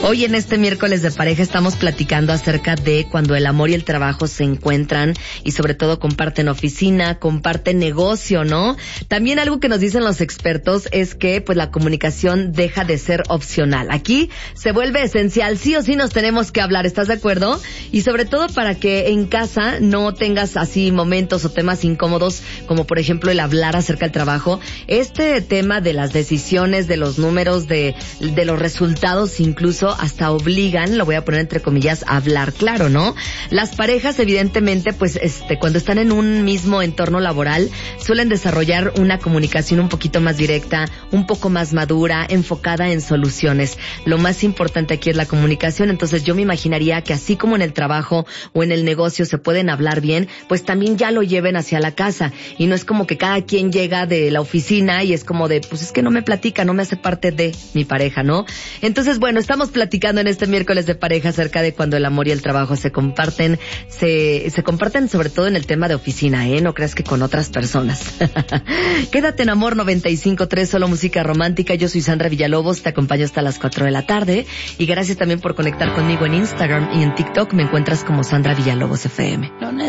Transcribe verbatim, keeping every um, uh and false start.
Hoy en este miércoles de pareja estamos platicando acerca de cuando el amor y el trabajo se encuentran y sobre todo comparten oficina, comparten negocio, ¿no? También algo que nos dicen los expertos es que pues la comunicación deja de ser opcional. Aquí se vuelve esencial, sí o sí nos tenemos que hablar, ¿estás de acuerdo? Y sobre todo para que en casa no tengas así momentos o temas incómodos como por ejemplo el hablar acerca del trabajo. Este tema de las decisiones, de los números, de, de los resultados incluso hasta obligan, lo voy a poner entre comillas, a hablar claro, ¿no? Las parejas, evidentemente, pues, este, cuando están en un mismo entorno laboral, suelen desarrollar una comunicación un poquito más directa, un poco más madura, enfocada en soluciones. Lo más importante aquí es la comunicación, entonces yo me imaginaría que así como en el trabajo o en el negocio se pueden hablar bien, pues también ya lo lleven hacia la casa. Y no es como que cada quien llega de la oficina y es como de, pues es que no me platica, no me hace parte de mi pareja, ¿no? Entonces, bueno, estamos platicando en este miércoles de pareja acerca de cuando el amor y el trabajo se comparten, se, se comparten sobre todo en el tema de oficina, ¿eh? No creas que con otras personas. Quédate en Amor noventa y cinco punto tres, solo música romántica. Yo soy Sandra Villalobos, te acompaño hasta las cuatro de la tarde. Y gracias también por conectar conmigo en Instagram y en TikTok. Me encuentras como Sandra Villalobos F M.